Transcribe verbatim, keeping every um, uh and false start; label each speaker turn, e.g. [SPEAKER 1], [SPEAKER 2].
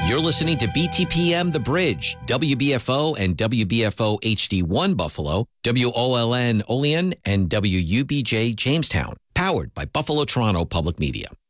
[SPEAKER 1] You're listening to B T P M The Bridge, W B F O and W B F O H D one Buffalo, W O L N Olean, and W U B J Jamestown. Powered by Buffalo Toronto Public Media.